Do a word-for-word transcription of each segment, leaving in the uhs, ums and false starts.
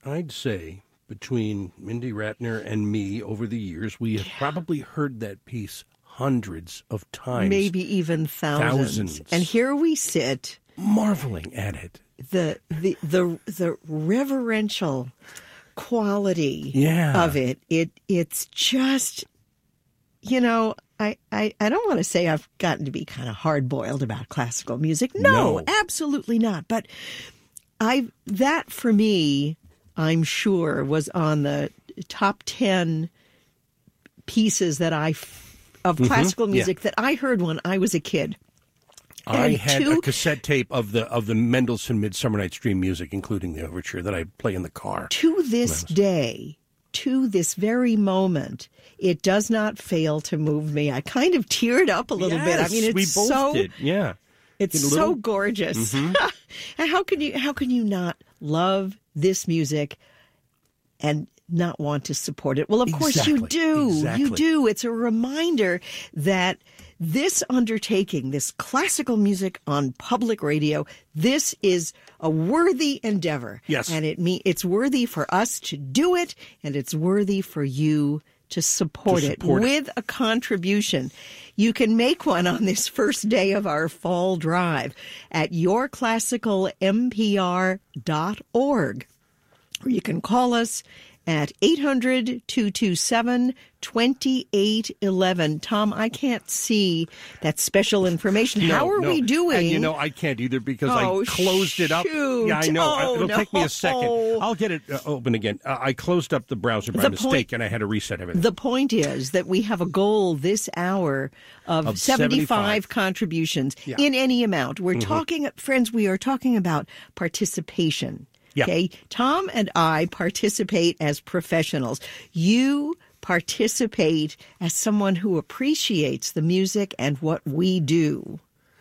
I'd say between Mindy Ratner and me over the years, we have yeah. probably heard that piece hundreds of times. Maybe even thousands. Thousands. And here we sit. Marveling at it. The the the, the reverential quality yeah. of it. It it's just, you know, I, I, I don't want to say I've gotten to be kind of hard-boiled about classical music. No, no. absolutely not. But I that, for me, I'm sure, was on the top ten pieces that I, of mm-hmm. classical music yeah. that I heard when I was a kid. I And had two, a cassette tape of the of the Mendelssohn Midsummer Night's Dream music, including the overture, that I play in the car. To this day, to this very moment, it does not fail to move me. I kind of teared up a little yes, bit. I mean, it's we both so did. Yeah, it's little... so gorgeous. Mm-hmm. And how can you how can you not love this music and not want to support it? Well, of exactly. course you do. Exactly. You do. It's a reminder that this undertaking, this classical music on public radio, this is a worthy endeavor. Yes. And it me- it's worthy for us to do it, and it's worthy for you to support, to support it it with a contribution. You can make one on this first day of our fall drive at your classical m p r dot org, or you can call us at eight hundred, two two seven, two eight one one. Tom, I can't see that special information. No, How are no. we doing? And you know, I can't either because oh, I closed it up. Shoot. Yeah, I know. Oh, It'll no. take me a second. I'll get it uh, open again. Uh, I closed up the browser by The mistake, point, and I had to reset everything. The point is that we have a goal this hour of, of seventy-five, seventy-five contributions yeah. in any amount. We're mm-hmm. talking, friends, we are talking about participation. Yeah. Okay, Tom and I participate as professionals. You participate as someone who appreciates the music and what we do.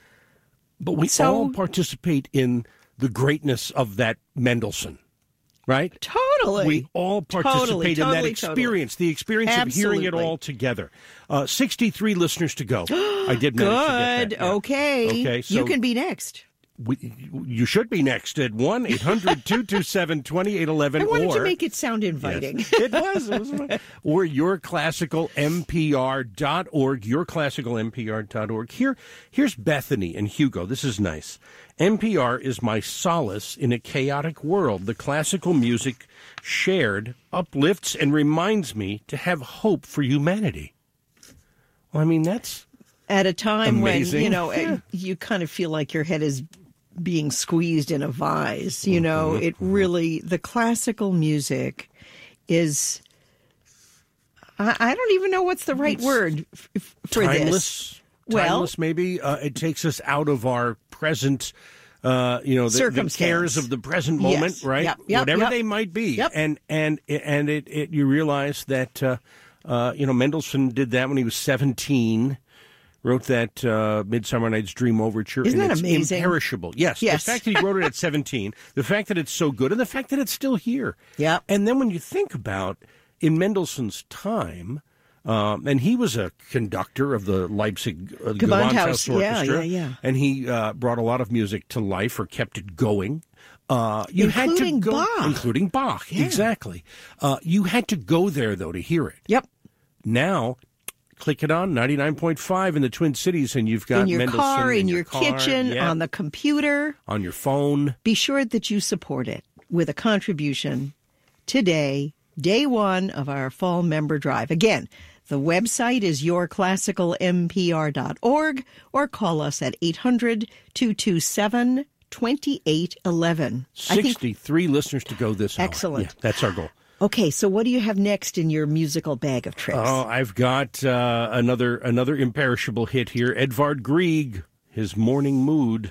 But we so, all participate in the greatness of that Mendelssohn, right? Totally. We all participate totally, in totally, that experience, totally. the experience Absolutely. of hearing it all together. Uh, sixty-three listeners to go. I did manage Good. to get that. Yeah. Okay. Okay. So you can be next. We, you should be next at one eight hundred, two two seven, two eight one one. I wanted or, to make it sound inviting. Yes, it was. It was fun. Or your classical m p r dot org, your classical m p r dot org. Here, here's Bethany and Hugo. This is nice. N P R is my solace in a chaotic world. The classical music shared uplifts and reminds me to have hope for humanity. Well, I mean, that's at a time amazing. when, you know, yeah. you kind of feel like your head is being squeezed in a vise. You know, mm-hmm. it really, the classical music is, I, I don't even know what's the right it's word f- for timeless, this. Well, timeless maybe. Uh, it takes us out of our present, uh, you know, the, the cares of the present moment, yes. right? Yep, yep, Whatever yep. they might be. Yep. And and and it, it you realize that, uh, uh, you know, Mendelssohn did that when he was seventeen. Wrote that uh, Midsummer Night's Dream overture. Isn't and that it's amazing? Imperishable. Yes. Yes. The fact that he wrote it at seventeen, the fact that it's so good, and the fact that it's still here. Yeah. And then when you think about in Mendelssohn's time, um, and he was a conductor of the Leipzig uh, Gewandhaus Orchestra, yeah, yeah, yeah. and he uh, brought a lot of music to life or kept it going. Uh, you including had to go, Bach. including Bach, yeah. exactly. Uh, you had to go there though to hear it. Yep. Now. Click it on ninety-nine point five in the Twin Cities, and you've got in your Mendelssohn car, in, in your, your car, kitchen, yeah. on the computer, on your phone. Be sure that you support it with a contribution today, day one of our fall member drive. Again, the website is your classical m p r dot org, or call us at eight hundred, two two seven, two eight one one. sixty-three listeners to go this hour. Excellent. Yeah, that's our goal. Okay, so what do you have next in your musical bag of tricks? Oh, I've got uh, another another imperishable hit here. Edvard Grieg, his Morning Mood.